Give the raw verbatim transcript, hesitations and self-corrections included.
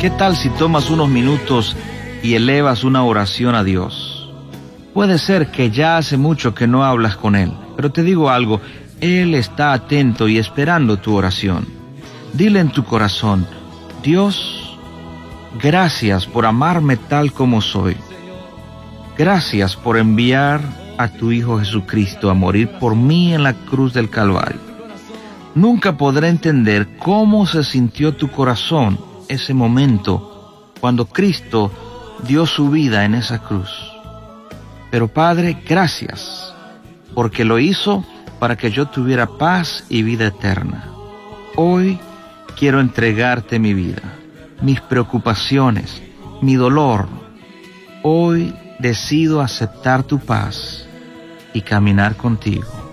¿Qué tal si tomas unos minutos y elevas una oración a Dios? Puede ser que ya hace mucho que no hablas con Él, pero te digo algo, Él está atento y esperando tu oración. Dile en tu corazón: Dios, gracias por amarme tal como soy. Gracias por enviar a tu Hijo Jesucristo a morir por mí en la cruz del Calvario. Nunca podré entender cómo se sintió tu corazón ese momento cuando Cristo dio su vida en esa cruz. Pero Padre, gracias, porque lo hizo para que yo tuviera paz y vida eterna. Hoy quiero entregarte mi vida, mis preocupaciones, mi dolor. Hoy decido aceptar tu paz y caminar contigo.